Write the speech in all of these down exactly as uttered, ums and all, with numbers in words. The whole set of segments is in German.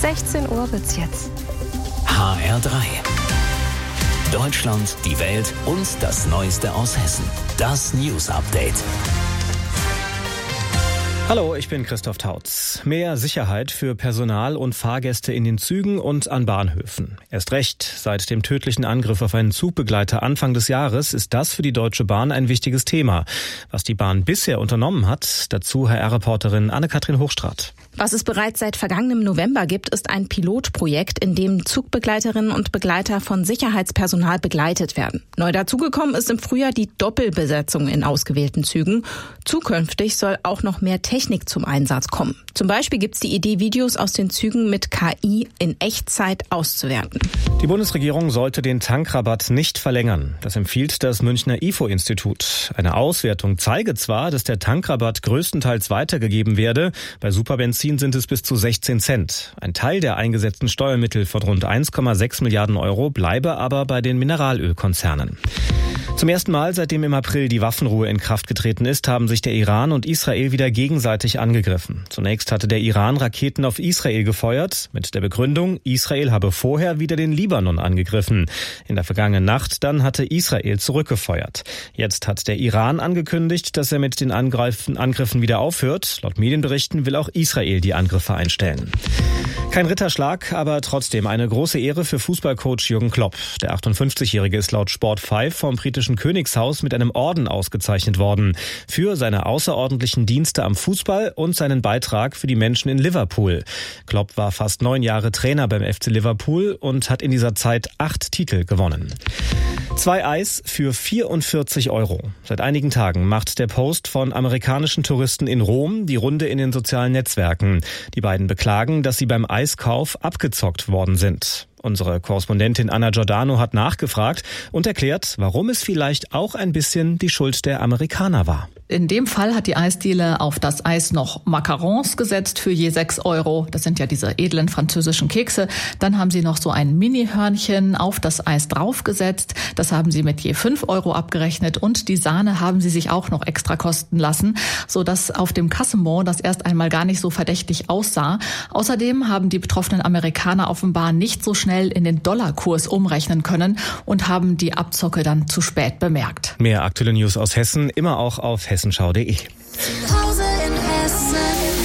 sechzehn Uhr wird's jetzt. H R drei. Deutschland, die Welt und das Neueste aus Hessen. Das News Update. Hallo, ich bin Christoph Tautz. Mehr Sicherheit für Personal und Fahrgäste in den Zügen und an Bahnhöfen. Erst recht, seit dem tödlichen Angriff auf einen Zugbegleiter Anfang des Jahres ist das für die Deutsche Bahn ein wichtiges Thema. Was die Bahn bisher unternommen hat, dazu H R-Reporterin Anne-Kathrin Hochstraat. Was es bereits seit vergangenem November gibt, ist ein Pilotprojekt, in dem Zugbegleiterinnen und Begleiter von Sicherheitspersonal begleitet werden. Neu dazugekommen ist im Frühjahr die Doppelbesetzung in ausgewählten Zügen. Zukünftig soll auch noch mehr Technik zum Einsatz kommen. Zum Beispiel gibt es die Idee, Videos aus den Zügen mit K I in Echtzeit auszuwerten. Die Bundesregierung sollte den Tankrabatt nicht verlängern. Das empfiehlt das Münchner I F O-Institut. Eine Auswertung zeige zwar, dass der Tankrabatt größtenteils weitergegeben werde. Bei Superbenzin sind es bis zu sechzehn Cent. Ein Teil der eingesetzten Steuermittel von rund eins Komma sechs Milliarden Euro bleibe aber bei den Mineralölkonzernen. Zum ersten Mal, seitdem im April die Waffenruhe in Kraft getreten ist, haben sich der Iran und Israel wieder gegenseitig angegriffen. Zunächst hatte der Iran Raketen auf Israel gefeuert, mit der Begründung, Israel habe vorher wieder den Libanon angegriffen. In der vergangenen Nacht dann hatte Israel zurückgefeuert. Jetzt hat der Iran angekündigt, dass er mit den Angriffen, Angriffen wieder aufhört. Laut Medienberichten will auch Israel die Angriffe einstellen. Kein Ritterschlag, aber trotzdem eine große Ehre für Fußballcoach Jürgen Klopp. Der achtundfünfzigjährige ist laut Sport fünf vom britischen Königshaus mit einem Orden ausgezeichnet worden. Für seine außerordentlichen Dienste am Fußball und seinen Beitrag für die Menschen in Liverpool. Klopp war fast neun Jahre Trainer beim F C Liverpool und hat in dieser Zeit acht Titel gewonnen. Zwei Eis für vierundvierzig Euro. Seit einigen Tagen macht der Post von amerikanischen Touristen in Rom die Runde in den sozialen Netzwerken. Die beiden beklagen, dass sie beim Eiskauf abgezockt worden sind. Unsere Korrespondentin Anna Giordano hat nachgefragt und erklärt, warum es vielleicht auch ein bisschen die Schuld der Amerikaner war. In dem Fall hat die Eisdiele auf das Eis noch Macarons gesetzt für je sechs Euro. Das sind ja diese edlen französischen Kekse. Dann haben sie noch so ein Mini-Hörnchen auf das Eis draufgesetzt. Das haben sie mit je fünf Euro abgerechnet. Und die Sahne haben sie sich auch noch extra kosten lassen, sodass auf dem Kassenbon das erst einmal gar nicht so verdächtig aussah. Außerdem haben die betroffenen Amerikaner offenbar nicht so schnell in den Dollarkurs umrechnen können und haben die Abzocke dann zu spät bemerkt. Mehr aktuelle News aus Hessen immer auch auf hessenschau punkt de. Zu Hause in Hessen.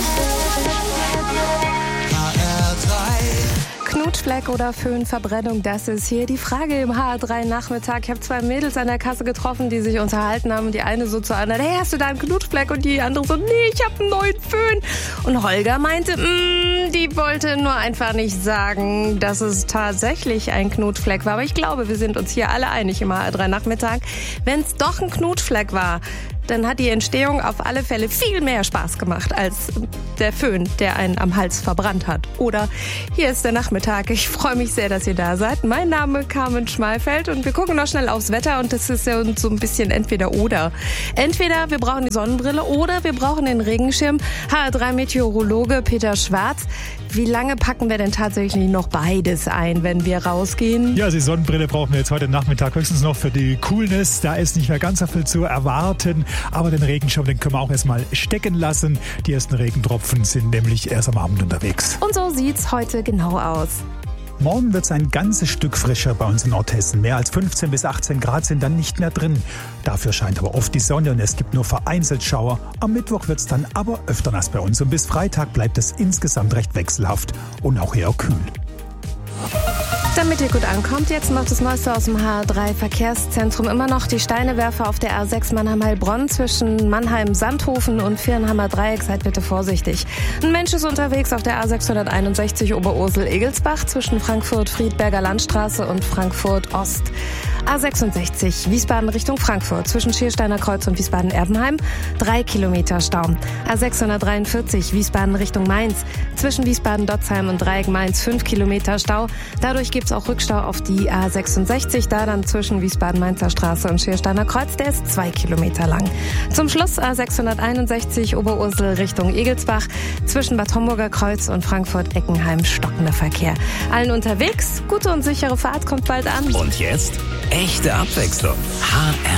H R drei. Knutschfleck oder Föhnverbrennung, das ist hier die Frage im H R drei Nachmittag. Ich habe zwei Mädels an der Kasse getroffen, die sich unterhalten haben. Die eine so zur anderen, hey, hast du da einen Knutschfleck? Und die andere so, nee, ich habe einen neuen Föhn. Und Holger meinte, mh, die wollte nur einfach nicht sagen, dass es tatsächlich ein Knutschfleck war. Aber ich glaube, wir sind uns hier alle einig im H R drei Nachmittag. Wenn es doch ein Knutschfleck war, dann hat die Entstehung auf alle Fälle viel mehr Spaß gemacht als der Föhn, der einen am Hals verbrannt hat. Oder hier ist der Nachmittag. Ich freue mich sehr, dass ihr da seid. Mein Name ist Carmen Schmalfeld und wir gucken noch schnell aufs Wetter und das ist ja so ein bisschen entweder oder. Entweder wir brauchen die Sonnenbrille oder wir brauchen den Regenschirm. H R drei Meteorologe Peter Schwarz. Wie lange packen wir denn tatsächlich noch beides ein, wenn wir rausgehen? Ja, die Sonnenbrille brauchen wir jetzt heute Nachmittag höchstens noch für die Coolness. Da ist nicht mehr ganz so viel zu erwarten. Aber den Regenschirm, den können wir auch erstmal stecken lassen. Die ersten Regentropfen sind nämlich erst am Abend unterwegs. Und so sieht's heute genau aus. Morgen wird es ein ganzes Stück frischer bei uns in Nordhessen. Mehr als fünfzehn bis achtzehn Grad sind dann nicht mehr drin. Dafür scheint aber oft die Sonne und es gibt nur vereinzelt Schauer. Am Mittwoch wird es dann aber öfter nass bei uns. Und bis Freitag bleibt es insgesamt recht wechselhaft und auch eher kühl. Damit ihr gut ankommt, jetzt noch das Neueste aus dem H R drei Verkehrszentrum. Immer noch die Steinewerfer auf der A sechs Mannheim-Heilbronn zwischen Mannheim-Sandhofen und Viernheimer Dreieck. Seid bitte vorsichtig. Ein Mensch ist unterwegs auf der A sechshunderteinundsechzig Oberursel-Egelsbach zwischen Frankfurt-Friedberger Landstraße und Frankfurt-Ost. A sechsundsechzig Wiesbaden Richtung Frankfurt zwischen Schiersteiner Kreuz und Wiesbaden-Erbenheim. Drei Kilometer Stau. A sechshundertdreiundvierzig Wiesbaden Richtung Mainz zwischen Wiesbaden-Dotzheim und Dreieck Mainz. Fünf Kilometer Stau. Dadurch gibt es auch Rückstau auf die A sechsundsechzig, da dann zwischen Wiesbaden-Mainzer Straße und Schiersteiner Kreuz, der ist zwei Kilometer lang. Zum Schluss A sechshunderteinundsechzig Oberursel Richtung Egelsbach, zwischen Bad Homburger Kreuz und Frankfurt-Eckenheim stockender Verkehr. Allen unterwegs, gute und sichere Fahrt kommt bald an. Und jetzt echte Abwechslung. H R